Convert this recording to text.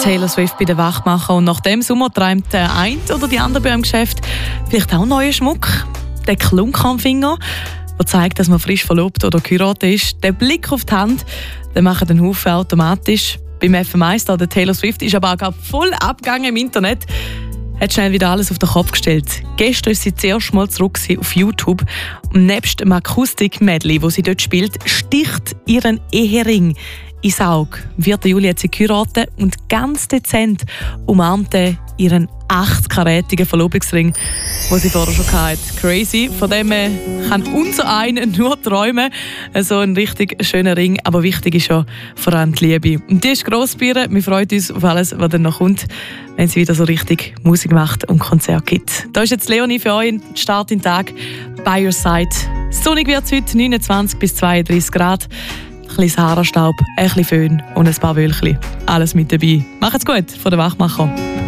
Taylor Swift bei den Wachmachern. Und nach dem Sommer träumt der eine oder die andere bei einem Geschäft vielleicht auch neuen Schmuck. Der Klunk am Finger, der zeigt, dass man frisch verlobt oder geheiratet ist. Der Blick auf die Hand, der macht den Haufen automatisch. Beim FM1 der Taylor Swift ist aber auch voll abgegangen im Internet. Hat schnell wieder alles auf den Kopf gestellt. Gestern ist sie zuerst mal zurück auf YouTube. Und nebst dem Akustik-Medley, wo sie dort spielt, sticht ihren Ehering ins Auge. 4. Juli hat sie geheiratet und ganz dezent umarmte ihren 80-karätigen Verlobungsring, den sie vorher schon hatte. Crazy. Von dem kann unser einen nur träumen. So ein richtig schöner Ring. Aber wichtig ist ja vor allem die Liebe. Und die ist gross bei ihr. Wir freuen uns auf alles, was dann noch kommt, wenn sie wieder so richtig Musik macht und Konzert gibt. Da ist jetzt Leonie für euch. Start in den Tag. By your side. Sonnig wird es heute, 29 bis 32 Grad. Ein bisschen Sahara-Staub, ein bisschen Föhn und ein paar Wölkchen. Alles mit dabei. Macht's gut von den Wachmachern.